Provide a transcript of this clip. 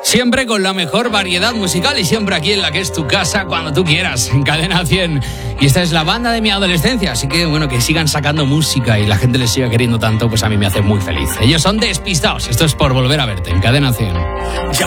Siempre con la mejor variedad musical y siempre aquí en la que es tu casa cuando tú quieras, en Cadena 100. Y esta es la banda de mi adolescencia, así que bueno, que sigan sacando música y la gente les siga queriendo tanto, pues a mí me hace muy feliz. Ellos son Despistados, esto es Por Volver a Verte, en Cadena 100. Ya